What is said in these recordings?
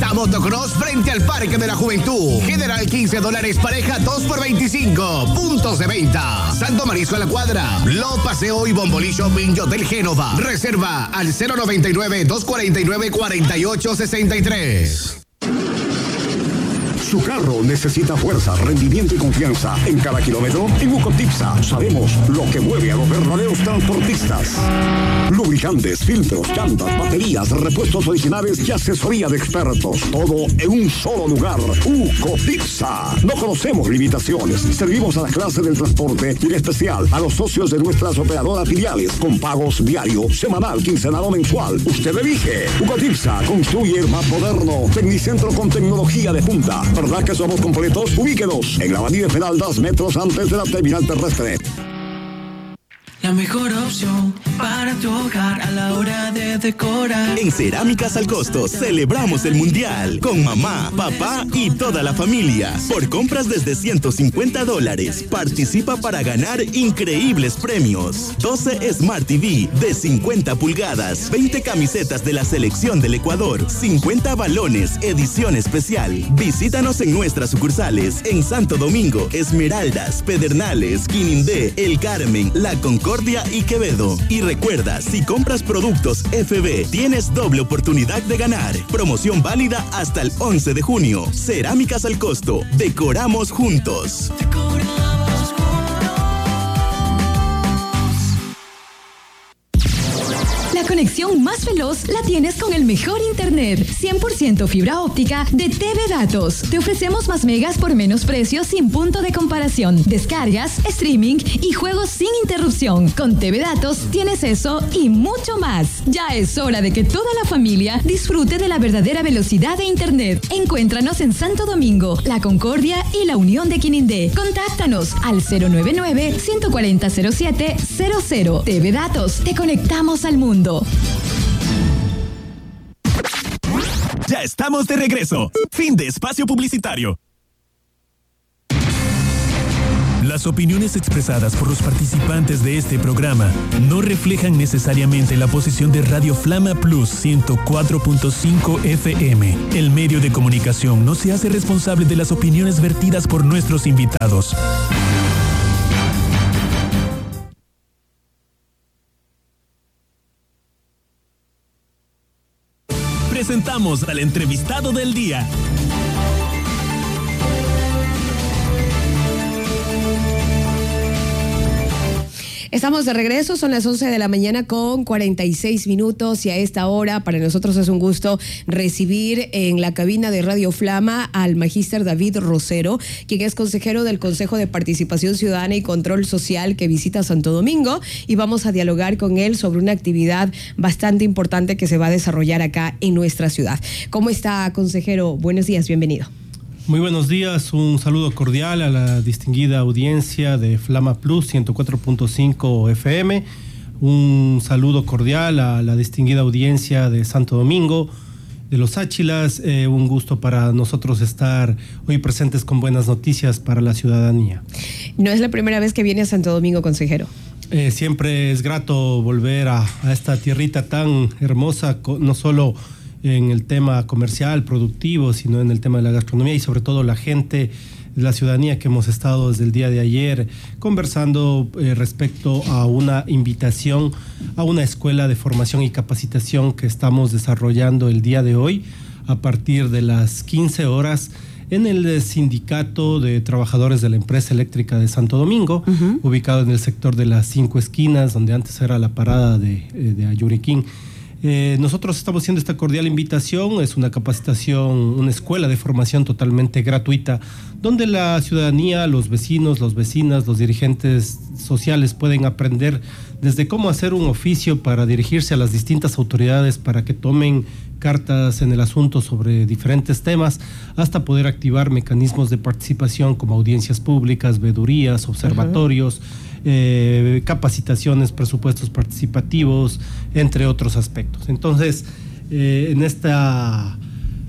Pista Motocross frente al Parque de la Juventud. General $15, pareja 2 por 25. Puntos de venta. Santo Marisco a la Cuadra. Lo Paseo y Bombolí Shopping y Hotel Génova. Reserva al 099-249-4863. Su carro necesita fuerza, rendimiento y confianza. En cada kilómetro, en Ucotipsa sabemos lo que mueve a los verdaderos transportistas. Lubricantes, filtros, llantas, baterías, repuestos originales y asesoría de expertos. Todo en un solo lugar. Ucotipsa. No conocemos limitaciones. Servimos a la clase del transporte y en especial a los socios de nuestras operadoras filiales con pagos diario, semanal, quincenal o mensual. Usted elige. Ucotipsa construye el más moderno tecnicentro con tecnología de punta. ¿Verdad que somos completos? Ubíquenos en la Avenida Esmeraldas, metros antes de la terminal terrestre. La mejor opción para tu hogar a la hora de decorar. En Cerámicas al Costo celebramos el Mundial con mamá, papá y toda la familia. Por compras desde $150, participa para ganar increíbles premios. 12 Smart TV de 50 pulgadas, 20 camisetas de la selección del Ecuador, 50 balones, edición especial. Visítanos en nuestras sucursales en Santo Domingo, Esmeraldas, Pedernales, Quinindé, El Carmen, La Concordia y Quevedo. Y recuerda, si compras productos FB, tienes doble oportunidad de ganar. Promoción válida hasta el 11 de junio. Cerámicas al Costo. Decoramos juntos. La conexión más veloz la tienes con el mejor internet, 100% fibra óptica de TV Datos. Te ofrecemos más megas por menos precio sin punto de comparación. Descargas, streaming y juegos sin interrupción. Con TV Datos tienes eso y mucho más. Ya es hora de que toda la familia disfrute de la verdadera velocidad de internet. Encuéntranos en Santo Domingo, La Concordia y La Unión de Quinindé. Contáctanos al 099-140-0700. TV Datos, te conectamos al mundo. Ya estamos de regreso. Fin de espacio publicitario. Las opiniones expresadas por los participantes de este programa no reflejan necesariamente la posición de Radio Flama Plus 104.5 FM. El medio de comunicación no se hace responsable de las opiniones vertidas por nuestros invitados. Presentamos al entrevistado del día. Estamos de regreso, son las 11 de la mañana con 46 minutos y a esta hora para nosotros es un gusto recibir en la cabina de Radio Flama al magíster David Rosero, quien es consejero del Consejo de Participación Ciudadana y Control Social que visita Santo Domingo, y vamos a dialogar con él sobre una actividad bastante importante que se va a desarrollar acá en nuestra ciudad. ¿Cómo está, consejero? Buenos días, bienvenido. Muy buenos días, un saludo cordial a la distinguida audiencia de Flama Plus 104.5 FM, un saludo cordial a la distinguida audiencia de Santo Domingo, de Los Áchilas, un gusto para nosotros estar hoy presentes con buenas noticias para la ciudadanía. No es la primera vez que viene a Santo Domingo, consejero. Siempre es grato volver a esta tierrita tan hermosa, no solo en el tema comercial, productivo, sino en el tema de la gastronomía y sobre todo la gente, la ciudadanía que hemos estado desde el día de ayer conversando respecto a una invitación a una escuela de formación y capacitación que estamos desarrollando el día de hoy a partir de las 15 horas en el Sindicato de Trabajadores de la Empresa Eléctrica de Santo Domingo, ubicado en el sector de las 5 esquinas, donde antes era la parada de Ayuriquín. Nosotros estamos haciendo esta cordial invitación, es una capacitación, una escuela de formación totalmente gratuita, donde la ciudadanía, los vecinos, las vecinas, los dirigentes sociales pueden aprender desde cómo hacer un oficio para dirigirse a las distintas autoridades para que tomen cartas en el asunto sobre diferentes temas, hasta poder activar mecanismos de participación como audiencias públicas, veedurías, observatorios, capacitaciones, presupuestos participativos, entre otros aspectos. Entonces, en esta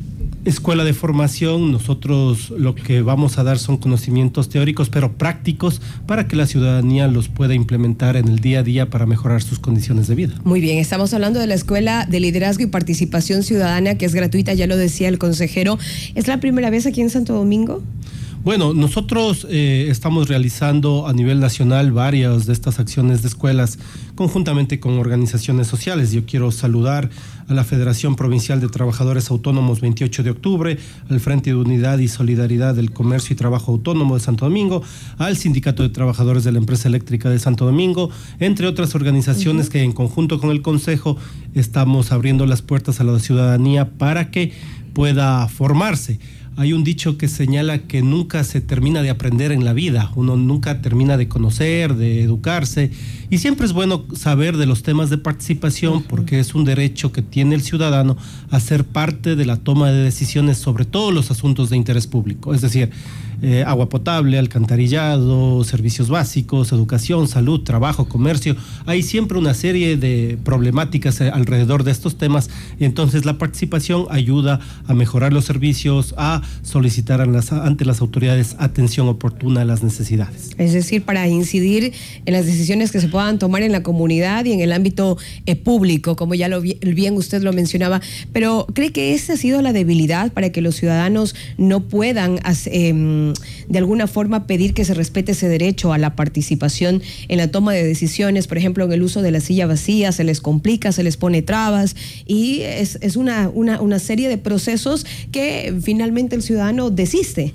escuela de formación, nosotros lo que vamos a dar son conocimientos teóricos, pero prácticos, para que la ciudadanía los pueda implementar en el día a día para mejorar sus condiciones de vida. Muy bien, estamos hablando de la Escuela de Liderazgo y Participación Ciudadana, que es gratuita, ya lo decía el consejero. ¿Es la primera vez aquí en Santo Domingo? Bueno, nosotros estamos realizando a nivel nacional varias de estas acciones de escuelas conjuntamente con organizaciones sociales. Yo quiero saludar a la Federación Provincial de Trabajadores Autónomos 28 de octubre, al Frente de Unidad y Solidaridad del Comercio y Trabajo Autónomo de Santo Domingo, al Sindicato de Trabajadores de la Empresa Eléctrica de Santo Domingo, entre otras organizaciones que en conjunto con el Consejo estamos abriendo las puertas a la ciudadanía para que pueda formarse. Hay un dicho que señala que nunca se termina de aprender en la vida, uno nunca termina de conocer, de educarse, y siempre es bueno saber de los temas de participación porque es un derecho que tiene el ciudadano a ser parte de la toma de decisiones sobre todos los asuntos de interés público, es decir, agua potable, alcantarillado, servicios básicos, educación, salud, trabajo, comercio. Hay siempre una serie de problemáticas alrededor de estos temas y entonces la participación ayuda a mejorar los servicios, a solicitar ante las autoridades atención oportuna a las necesidades. Es decir, para incidir en las decisiones que se puedan tomar en la comunidad y en el ámbito público, como ya bien usted lo mencionaba. Pero ¿cree que esa ha sido la debilidad para que los ciudadanos no puedan de alguna forma pedir que se respete ese derecho a la participación en la toma de decisiones? Por ejemplo, en el uso de la silla vacía, se les complica, se les pone trabas y es una serie de procesos que finalmente el ciudadano desiste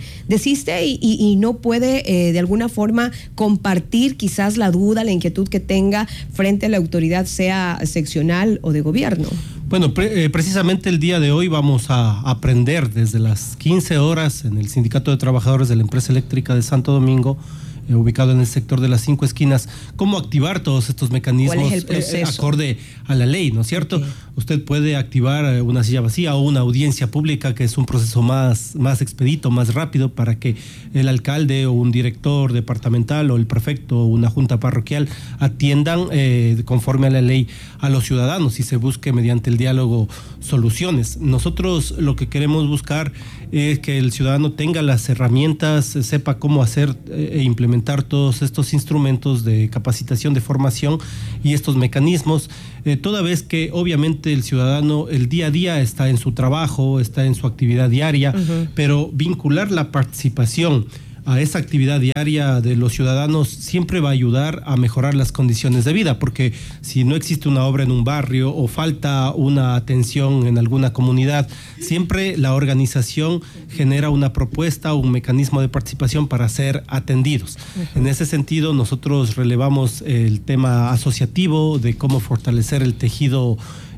y no puede de alguna forma compartir quizás la duda, la inquietud que tenga frente a la autoridad, sea seccional o de gobierno. Bueno, precisamente el día de hoy vamos a aprender desde las 15 horas en el Sindicato de Trabajadores de la Empresa Eléctrica de Santo Domingo, ubicado en el sector de las 5 esquinas, cómo activar todos estos mecanismos. ¿Cuál es el proceso? Acorde a la ley, ¿no es cierto? Okay. Usted puede activar una silla vacía o una audiencia pública, que es un proceso más expedito, más rápido, para que el alcalde o un director departamental o el prefecto o una junta parroquial atiendan conforme a la ley a los ciudadanos y se busque mediante el diálogo soluciones. Nosotros lo que queremos buscar es que el ciudadano tenga las herramientas, sepa cómo hacer e implementar todos estos instrumentos de capacitación, de formación y estos mecanismos, toda vez que obviamente el ciudadano el día a día está en su trabajo, está en su actividad diaria, pero vincular la participación a esa actividad diaria de los ciudadanos siempre va a ayudar a mejorar las condiciones de vida, porque si no existe una obra en un barrio o falta una atención en alguna comunidad, siempre la organización genera una propuesta o un mecanismo de participación para ser atendidos. En ese sentido, nosotros relevamos el tema asociativo de cómo fortalecer el tejido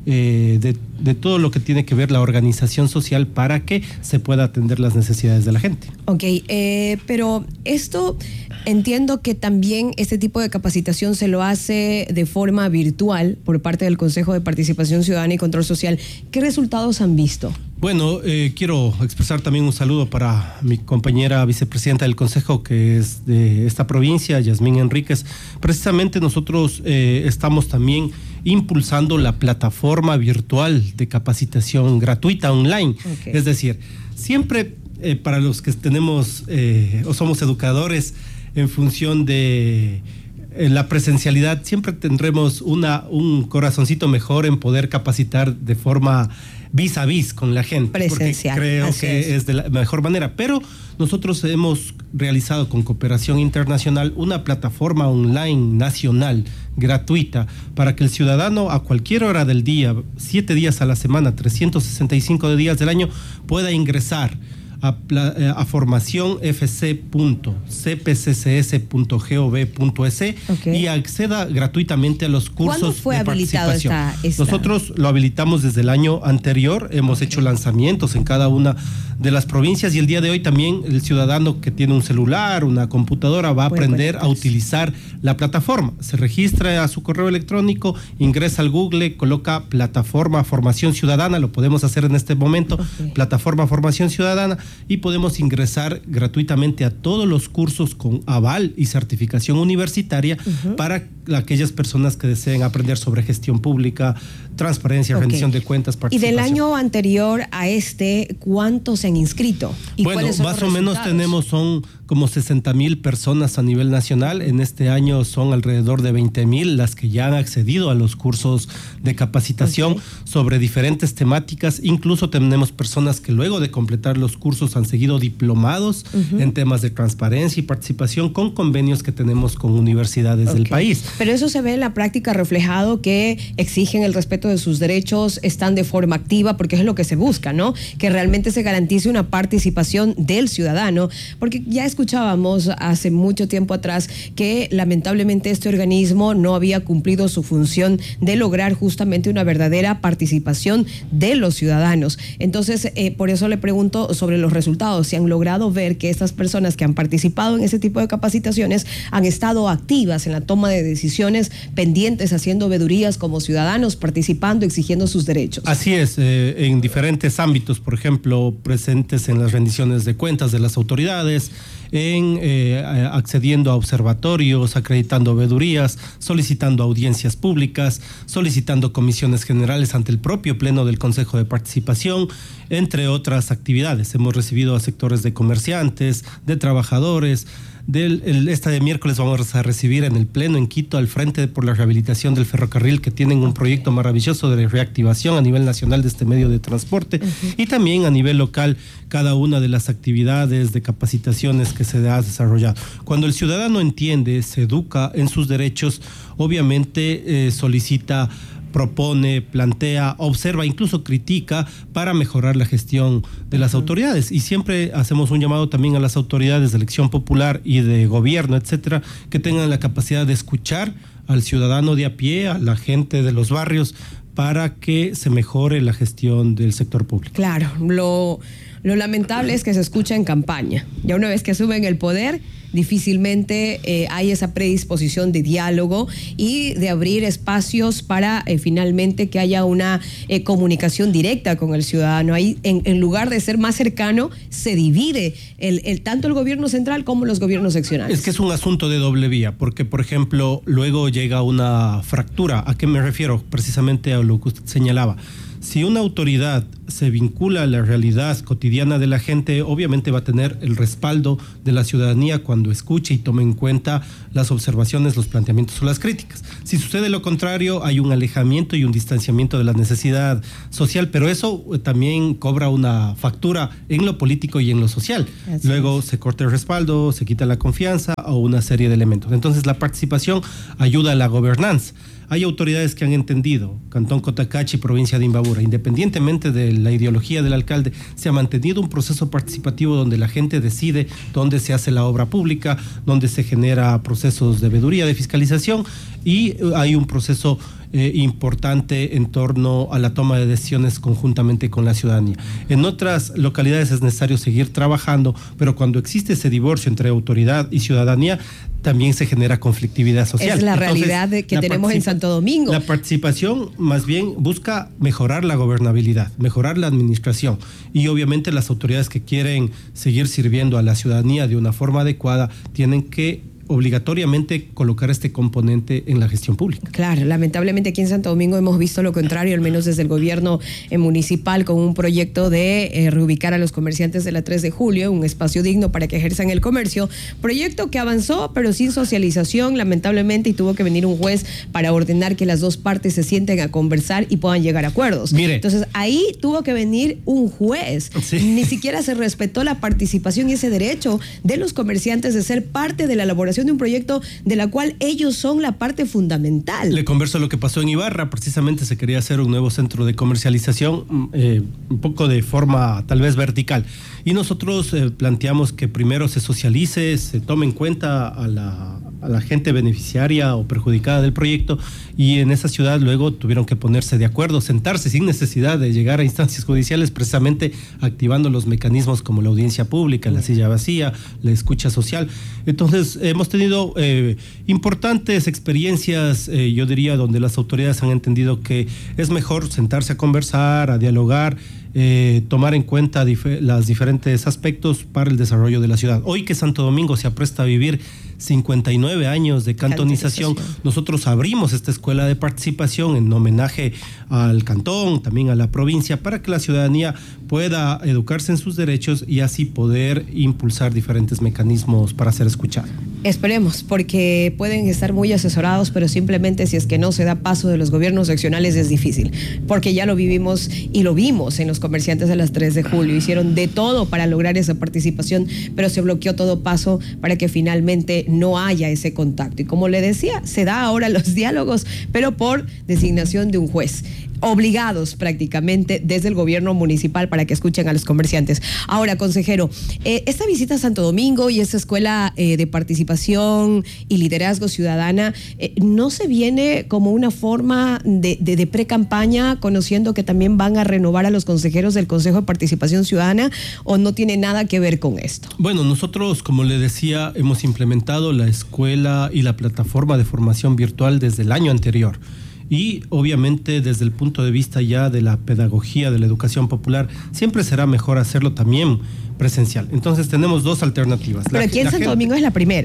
de todo lo que tiene que ver la organización social para que se pueda atender las necesidades de la gente. Ok, pero esto entiendo que también este tipo de capacitación se lo hace de forma virtual por parte del Consejo de Participación Ciudadana y Control Social. ¿Qué resultados han visto? Bueno, quiero expresar también un saludo para mi compañera vicepresidenta del Consejo, que es de esta provincia, Yasmín Enríquez. Precisamente nosotros estamos también impulsando la plataforma virtual de capacitación gratuita online. Okay. Es decir, siempre para los que tenemos o somos educadores en función de la presencialidad, siempre tendremos un corazoncito mejor en poder capacitar de forma vis a vis con la gente, presencial, porque creo que es de la mejor manera. Pero nosotros hemos realizado con cooperación internacional una plataforma online nacional gratuita para que el ciudadano a cualquier hora del día, 7 días a la semana, 365 días del año, pueda ingresar a formacion.fc.cpccs.gov.es y acceda gratuitamente a los cursos de participación. ¿Cuándo fue habilitado esta? Nosotros lo habilitamos desde el año anterior, hemos hecho lanzamientos en cada una de las provincias y el día de hoy también el ciudadano que tiene un celular, una computadora, va a aprender a utilizar la plataforma. Se registra a su correo electrónico, ingresa al Google, coloca plataforma Formación Ciudadana, lo podemos hacer en este momento, plataforma Formación Ciudadana, y podemos ingresar gratuitamente a todos los cursos con aval y certificación universitaria para aquellas personas que deseen aprender sobre gestión pública, transparencia, rendición de cuentas, participación. ¿Y del año anterior a este, cuántos se han inscrito? ¿Y bueno, cuáles son más los o menos son como 60,000 personas a nivel nacional. En este año son alrededor de 20,000 las que ya han accedido a los cursos de capacitación sobre diferentes temáticas. Incluso tenemos personas que luego de completar los cursos han seguido diplomados en temas de transparencia y participación con convenios que tenemos con universidades del país. Pero eso se ve en la práctica reflejado, que exigen el respeto de sus derechos, están de forma activa, porque es lo que se busca, ¿no? Que realmente se garantice una participación del ciudadano, porque ya escuchábamos hace mucho tiempo atrás que lamentablemente este organismo no había cumplido su función de lograr justamente una verdadera participación de los ciudadanos. Entonces, por eso le pregunto sobre los resultados, si han logrado ver que estas personas que han participado en ese tipo de capacitaciones han estado activas en la toma de decisiones, pendientes, haciendo veedurías como ciudadanos, participando, exigiendo sus derechos. Así es, en diferentes ámbitos, por ejemplo, presentes en las rendiciones de cuentas de las autoridades, accediendo a observatorios, acreditando veedurías, solicitando audiencias públicas, solicitando comisiones generales ante el propio Pleno del Consejo de Participación, entre otras actividades. Hemos recibido a sectores de comerciantes, de trabajadores. Este de miércoles vamos a recibir en el Pleno en Quito al Frente por la Rehabilitación del Ferrocarril, que tienen un proyecto maravilloso de reactivación a nivel nacional de este medio de transporte, y también a nivel local cada una de las actividades de capacitaciones que se ha desarrollado. Cuando el ciudadano entiende, se educa en sus derechos, obviamente solicita, propone, plantea, observa, incluso critica para mejorar la gestión de las autoridades. Y siempre hacemos un llamado también a las autoridades de elección popular y de gobierno, etcétera, que tengan la capacidad de escuchar al ciudadano de a pie, a la gente de los barrios, para que se mejore la gestión del sector público. Claro, lo lamentable es que se escucha en campaña. Ya una vez que asumen el poder, difícilmente hay esa predisposición de diálogo y de abrir espacios para finalmente que haya una comunicación directa con el ciudadano. Ahí, en lugar de ser más cercano, se divide tanto el gobierno central como los gobiernos seccionales. Es que es un asunto de doble vía, porque, por ejemplo, luego llega una fractura. ¿A qué me refiero? Precisamente a lo que usted señalaba. Si una autoridad se vincula a la realidad cotidiana de la gente, obviamente va a tener el respaldo de la ciudadanía cuando escuche y tome en cuenta las observaciones, los planteamientos o las críticas. Si sucede lo contrario, hay un alejamiento y un distanciamiento de la necesidad social, pero eso también cobra una factura en lo político y en lo social. Luego se corta el respaldo, se quita la confianza o una serie de elementos. Entonces la participación ayuda a la gobernanza. Hay autoridades que han entendido, Cantón Cotacachi, provincia de Imbabura, independientemente de la ideología del alcalde, se ha mantenido un proceso participativo donde la gente decide dónde se hace la obra pública, donde se genera procesos de veeduría, de fiscalización, y hay un proceso importante en torno a la toma de decisiones conjuntamente con la ciudadanía. En otras localidades es necesario seguir trabajando, pero cuando existe ese divorcio entre autoridad y ciudadanía, también se genera conflictividad social. Es la realidad que tenemos en Santo Domingo. La participación más bien busca mejorar la gobernabilidad, mejorar la administración, y obviamente las autoridades que quieren seguir sirviendo a la ciudadanía de una forma adecuada tienen que obligatoriamente colocar este componente en la gestión pública. Claro, lamentablemente aquí en Santo Domingo hemos visto lo contrario, al menos desde el gobierno municipal, con un proyecto de reubicar a los comerciantes de la 3 de julio, un espacio digno para que ejerzan el comercio, proyecto que avanzó pero sin socialización, lamentablemente, y tuvo que venir un juez para ordenar que las dos partes se sienten a conversar y puedan llegar a acuerdos. Mire, entonces ahí tuvo que venir un juez. Sí. Ni siquiera se respetó la participación y ese derecho de los comerciantes de ser parte de la elaboración de un proyecto de la cual ellos son la parte fundamental. Le converso lo que pasó en Ibarra. Precisamente se quería hacer un nuevo centro de comercialización, un poco de forma tal vez vertical, y nosotros planteamos que primero se socialice, se tome en cuenta a la gente beneficiaria o perjudicada del proyecto, y en esa ciudad luego tuvieron que ponerse de acuerdo, sentarse sin necesidad de llegar a instancias judiciales, precisamente activando los mecanismos como la audiencia pública, la silla vacía, la escucha social. Entonces hemos tenido importantes experiencias, yo diría, donde las autoridades han entendido que es mejor sentarse a conversar, a dialogar, tomar en cuenta los diferentes aspectos para el desarrollo de la ciudad. Hoy que Santo Domingo se apresta a vivir 59 años de cantonización, nosotros abrimos esta escuela de participación en homenaje al cantón, también a la provincia, para que la ciudadanía pueda educarse en sus derechos y así poder impulsar diferentes mecanismos para ser escuchado. Esperemos, porque pueden estar muy asesorados, pero simplemente si es que no se da paso de los gobiernos seccionales es difícil, porque ya lo vivimos y lo vimos en los comerciantes de las 3 de julio, hicieron de todo para lograr esa participación, pero se bloqueó todo paso para que finalmente no haya ese contacto. Y como le decía, se da ahora los diálogos, pero por designación de un juez, obligados prácticamente desde el gobierno municipal para que escuchen a los comerciantes. Ahora, consejero, esta visita a Santo Domingo y esta escuela de participación y liderazgo ciudadana, ¿no se viene como una forma de pre-campaña, conociendo que también van a renovar a los consejeros del Consejo de Participación Ciudadana, o no tiene nada que ver con esto? Bueno, nosotros, como le decía, hemos implementado la escuela y la plataforma de formación virtual desde el año anterior. Y obviamente desde el punto de vista ya de la pedagogía, de la educación popular, siempre será mejor hacerlo también presencial. Entonces tenemos dos alternativas. Pero aquí en Santo Domingo es la primera.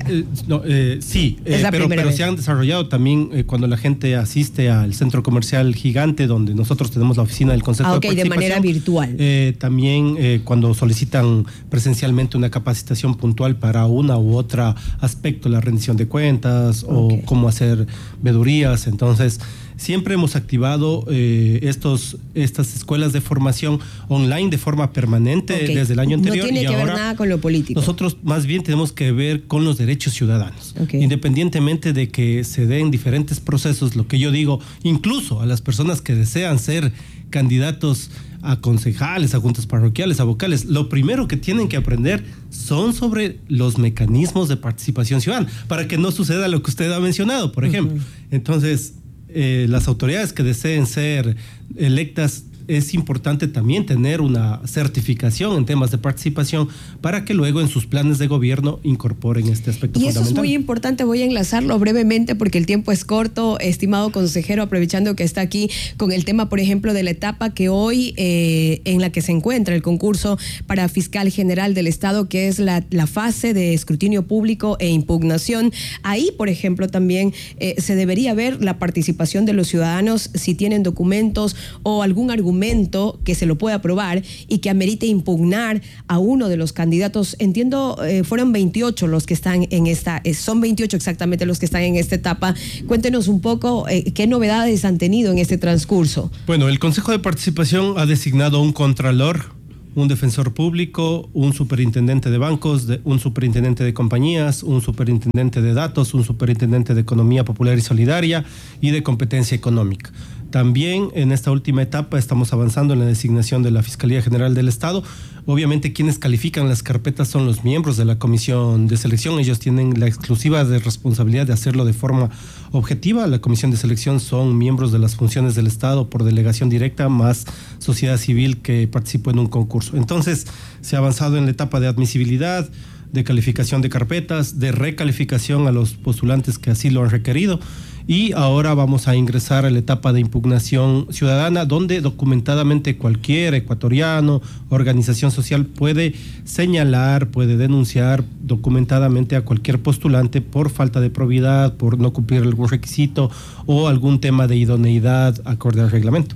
Sí, es la primera pero vez. Se han desarrollado también cuando la gente asiste al centro comercial gigante, donde nosotros tenemos la oficina del Consejo de Participación. De manera virtual. También cuando solicitan presencialmente una capacitación puntual para una u otra aspecto, la rendición de cuentas o cómo hacer vedurías. Entonces, siempre hemos activado estas escuelas de formación online de forma permanente desde el año anterior. No tiene que ver nada con lo político. Nosotros más bien tenemos que ver con los derechos ciudadanos. Independientemente de que se den diferentes procesos, lo que yo digo, incluso a las personas que desean ser candidatos a concejales, a juntas parroquiales, a vocales, lo primero que tienen que aprender son sobre los mecanismos de participación ciudadana, para que no suceda lo que usted ha mencionado, por ejemplo. Entonces, las autoridades que deseen ser electas, es importante también tener una certificación en temas de participación para que luego en sus planes de gobierno incorporen este aspecto fundamental. Y eso es muy importante, voy a enlazarlo brevemente porque el tiempo es corto, estimado consejero, aprovechando que está aquí con el tema, por ejemplo, de la etapa que hoy en la que se encuentra el concurso para fiscal general del Estado, que es la fase de escrutinio público e impugnación. Ahí, por ejemplo, también se debería ver la participación de los ciudadanos, si tienen documentos o algún argumento que se lo pueda probar y que amerite impugnar a uno de los candidatos. Entiendo, fueron 28 los que están en son 28 exactamente los que están en esta etapa. Cuéntenos un poco qué novedades han tenido en este transcurso. Bueno, el Consejo de Participación ha designado un contralor, un defensor público, un superintendente de bancos, un superintendente de compañías, un superintendente de datos, un superintendente de economía popular y solidaria y de competencia económica. También en esta última etapa estamos avanzando en la designación de la Fiscalía General del Estado. Obviamente quienes califican las carpetas son los miembros de la comisión de selección. Ellos tienen la exclusiva responsabilidad de hacerlo de forma objetiva. La comisión de selección son miembros de las funciones del Estado por delegación directa, más sociedad civil que participó en un concurso. Entonces se ha avanzado en la etapa de admisibilidad, de calificación de carpetas, de recalificación a los postulantes que así lo han requerido. Y ahora vamos a ingresar a la etapa de impugnación ciudadana, donde documentadamente cualquier ecuatoriano, organización social puede señalar, puede denunciar documentadamente a cualquier postulante por falta de probidad, por no cumplir algún requisito o algún tema de idoneidad acorde al reglamento.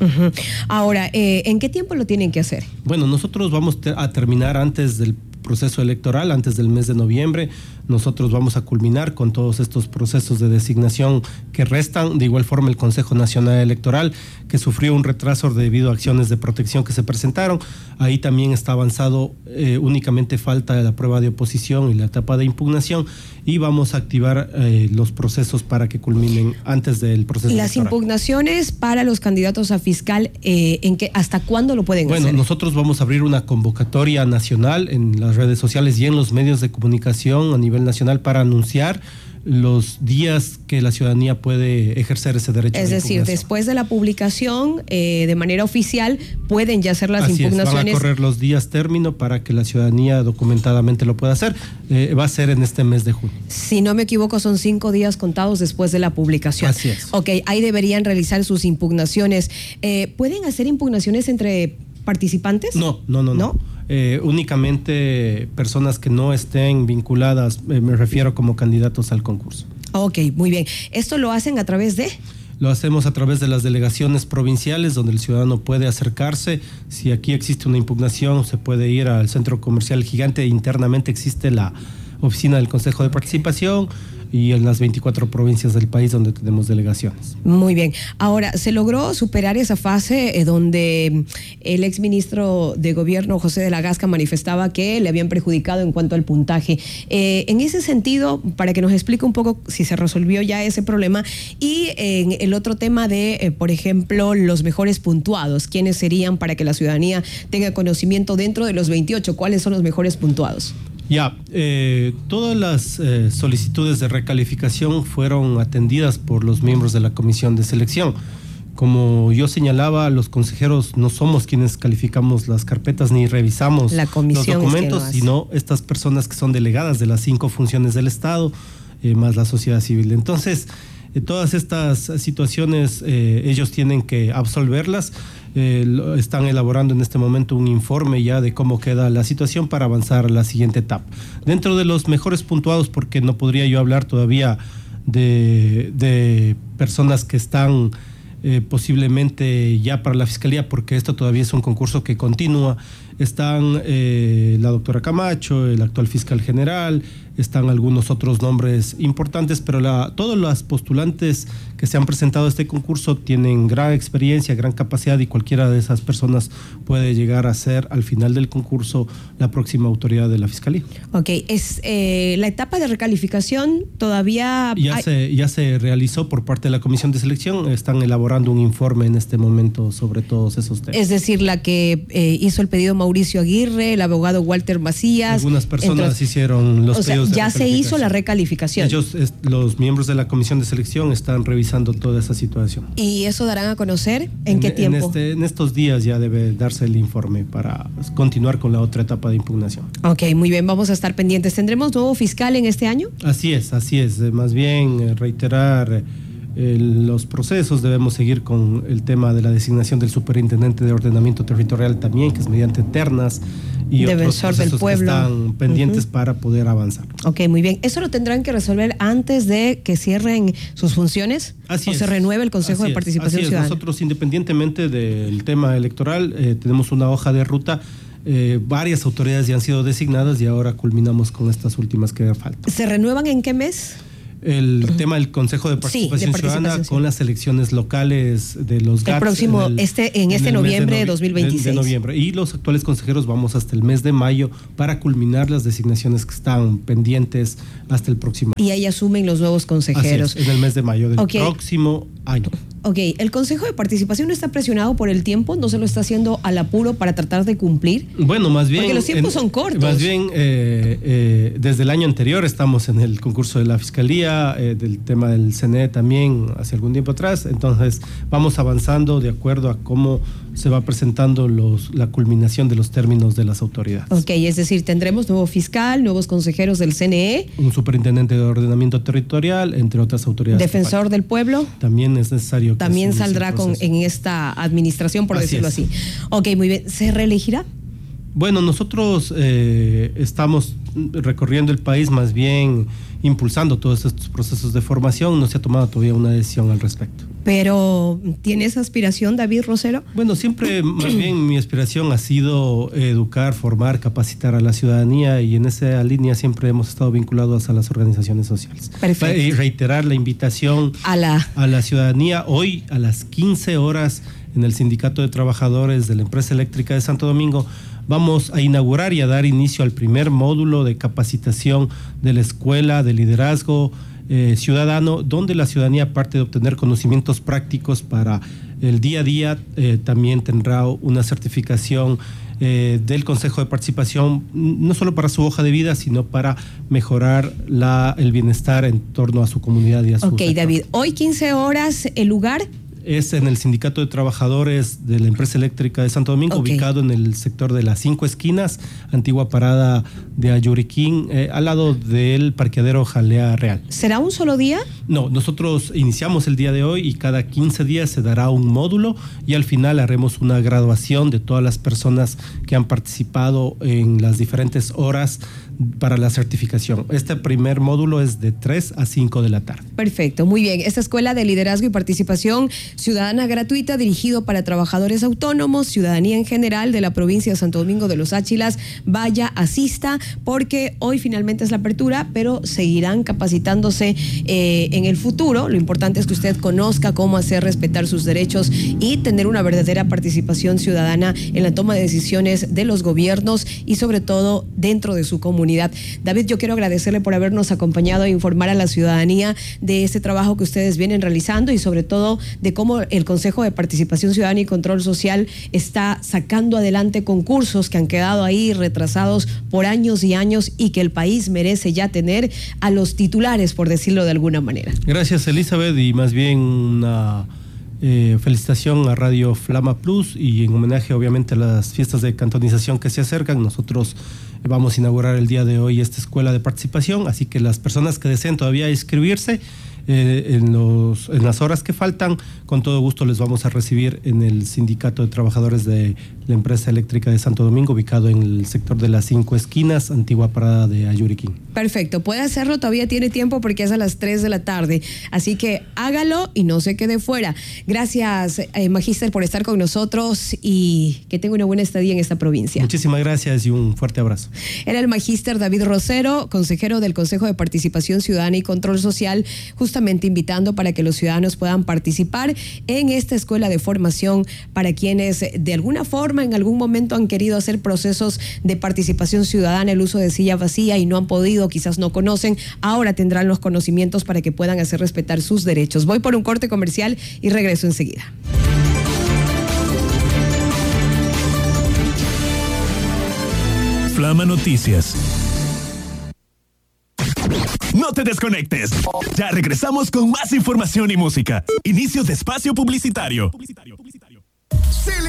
Ahora, ¿en qué tiempo lo tienen que hacer? Bueno, nosotros vamos a terminar antes del proceso electoral, antes del mes de noviembre. Nosotros vamos a culminar con todos estos procesos de designación que restan. De igual forma, el Consejo Nacional Electoral, que sufrió un retraso debido a acciones de protección que se presentaron, ahí también está avanzado. Únicamente falta la prueba de oposición y la etapa de impugnación, y vamos a activar los procesos para que culminen antes del proceso Las electoral. Impugnaciones para los candidatos a fiscal, ¿hasta cuándo lo pueden hacer? Bueno, nosotros vamos a abrir una convocatoria nacional en las redes sociales y en los medios de comunicación a nivel nacional para anunciar los días que la ciudadanía puede ejercer ese derecho. Es decir, después de la publicación de manera oficial pueden ya hacer las impugnaciones. Van a correr los días término para que la ciudadanía documentadamente lo pueda hacer. Va a ser en este mes de junio. Si no me equivoco, son 5 días contados después de la publicación. Así es. Ok, ahí deberían realizar sus impugnaciones. ¿Pueden hacer impugnaciones entre participantes? No. Únicamente personas que no estén vinculadas, me refiero como candidatos al concurso. Ok, muy bien. ¿Esto lo hacen a través de...? Lo hacemos a través de las delegaciones provinciales, donde el ciudadano puede acercarse. Si aquí existe una impugnación, se puede ir al Centro Comercial Gigante. Internamente existe la oficina del Consejo de Participación y en las 24 provincias del país donde tenemos delegaciones. Muy bien. Ahora, ¿se logró superar esa fase donde el exministro de Gobierno, José de la Gasca, manifestaba que le habían perjudicado en cuanto al puntaje? En ese sentido, para que nos explique un poco si se resolvió ya ese problema, y en el otro tema de, por ejemplo, los mejores puntuados, ¿quiénes serían para que la ciudadanía tenga conocimiento dentro de los 28? ¿Cuáles son los mejores puntuados? Todas las solicitudes de recalificación fueron atendidas por los miembros de la comisión de selección. Como yo señalaba, los consejeros no somos quienes calificamos las carpetas ni revisamos los documentos, sino estas personas que son delegadas de las 5 funciones del Estado, más la sociedad civil. Entonces, todas estas situaciones ellos tienen que absolverlas. Están elaborando en este momento un informe ya de cómo queda la situación para avanzar a la siguiente etapa. Dentro de los mejores puntuados, porque no podría yo hablar todavía de personas que están posiblemente ya para la Fiscalía, porque esto todavía es un concurso que continúa. Están la doctora Camacho, el actual fiscal general, están algunos otros nombres importantes, pero todos los postulantes que se han presentado a este concurso tienen gran experiencia, gran capacidad, y cualquiera de esas personas puede llegar a ser al final del concurso la próxima autoridad de la Fiscalía. Ok, la etapa de recalificación todavía... Ya se realizó por parte de la Comisión de Selección, están elaborando un informe en este momento sobre todos esos temas. Es decir, la que hizo el pedido Mauricio Aguirre, el abogado Walter Macías... Algunas personas hicieron los pedidos de ya se hizo la recalificación. Ellos, los miembros de la Comisión de Selección, están revisando toda esa situación. ¿Y eso darán a conocer en qué tiempo? En estos días ya debe darse el informe para continuar con la otra etapa de impugnación. Ok, muy bien, vamos a estar pendientes. ¿Tendremos nuevo fiscal en este año? Así es. Más bien reiterar los procesos. Debemos seguir con el tema de la designación del superintendente de ordenamiento territorial también, que es mediante ternas, y otros procesos que están pendientes para poder avanzar. Ok, muy bien. ¿Eso lo tendrán que resolver antes de que cierren sus funciones? ¿O se renueve el Consejo de Participación Ciudadana? Nosotros, independientemente del tema electoral, tenemos una hoja de ruta. Varias autoridades ya han sido designadas y ahora culminamos con estas últimas que faltan. ¿Se renuevan en qué mes? El tema del Consejo de Participación Ciudadana con las elecciones locales de los GATS. El próximo, en noviembre de 2026. De noviembre. Y los actuales consejeros vamos hasta el mes de mayo para culminar las designaciones que están pendientes hasta el próximo año. Y ahí asumen los nuevos consejeros. Así es, en el mes de mayo del próximo año. Ok, ¿el Consejo de Participación no está presionado por el tiempo? ¿No se lo está haciendo al apuro para tratar de cumplir? Bueno, más bien... Porque los tiempos son cortos. Más bien, desde el año anterior estamos en el concurso de la Fiscalía, del tema del CNE también hace algún tiempo atrás. Entonces, vamos avanzando de acuerdo a cómo se va presentando la culminación de los términos de las autoridades. Ok, es decir, tendremos nuevo fiscal, nuevos consejeros del CNE. Un superintendente de ordenamiento territorial, entre otras autoridades. Defensor del pueblo. También es necesario. También saldrá en esta administración, por decirlo así. Ok, muy bien. ¿Se reelegirá? Bueno, nosotros estamos recorriendo el país, más bien impulsando todos estos procesos de formación. No se ha tomado todavía una decisión al respecto. Pero, ¿tienes aspiración, David Rosero? Bueno, siempre más bien mi aspiración ha sido educar, formar, capacitar a la ciudadanía, y en esa línea siempre hemos estado vinculados a las organizaciones sociales. Perfecto. Y reiterar la invitación a la ciudadanía hoy a las 15 horas en el Sindicato de Trabajadores de la Empresa Eléctrica de Santo Domingo. Vamos a inaugurar y a dar inicio al primer módulo de capacitación de la Escuela de Liderazgo Ciudadano, donde la ciudadanía, aparte de obtener conocimientos prácticos para el día a día, también tendrá una certificación del Consejo de Participación, no solo para su hoja de vida, sino para mejorar el bienestar en torno a su comunidad y a su sector. David, hoy 15 horas, el lugar... Es en el Sindicato de Trabajadores de la Empresa Eléctrica de Santo Domingo, ubicado en el sector de las 5 esquinas, antigua parada de Ayuriquín, al lado del parqueadero Jalea Real. ¿Será un solo día? No, nosotros iniciamos el día de hoy y cada 15 días se dará un módulo y al final haremos una graduación de todas las personas que han participado en las diferentes horas para la certificación. Este primer módulo es de 3 a 5 de la tarde. Perfecto, muy bien. Esta escuela de liderazgo y participación ciudadana gratuita dirigido para trabajadores autónomos, ciudadanía en general de la provincia de Santo Domingo de los Áchilas, vaya, asista, porque hoy finalmente es la apertura, pero seguirán capacitándose en el futuro. Lo importante es que usted conozca cómo hacer respetar sus derechos y tener una verdadera participación ciudadana en la toma de decisiones de los gobiernos y sobre todo dentro de su comunidad. David, yo quiero agradecerle por habernos acompañado a informar a la ciudadanía de este trabajo que ustedes vienen realizando y sobre todo de cómo el Consejo de Participación Ciudadana y Control Social está sacando adelante concursos que han quedado ahí retrasados por años y años y que el país merece ya tener a los titulares, por decirlo de alguna manera. Gracias, Elizabeth, y más bien una felicitación a Radio Flama Plus y en homenaje obviamente a las fiestas de cantonización que se acercan. Nosotros vamos a inaugurar el día de hoy esta escuela de participación, así que las personas que deseen todavía inscribirse en las horas que faltan, con todo gusto les vamos a recibir en el Sindicato de Trabajadores de la Empresa Eléctrica de Santo Domingo, ubicado en el sector de las 5 esquinas, antigua parada de Ayuriquín. Perfecto, puede hacerlo, todavía tiene tiempo porque es a las 3 de la tarde, así que hágalo y no se quede fuera. Gracias, Magíster, por estar con nosotros y que tenga una buena estadía en esta provincia. Muchísimas gracias y un fuerte abrazo. Era el Magíster David Rosero, consejero del Consejo de Participación Ciudadana y Control Social, justamente invitando para que los ciudadanos puedan participar en esta escuela de formación para quienes de alguna forma en algún momento han querido hacer procesos de participación ciudadana, el uso de silla vacía y no han podido, quizás no conocen, ahora tendrán los conocimientos para que puedan hacer respetar sus derechos. Voy por un corte comercial y regreso enseguida. Flama Noticias. No te desconectes. Ya regresamos con más información y música. Inicio de espacio publicitario.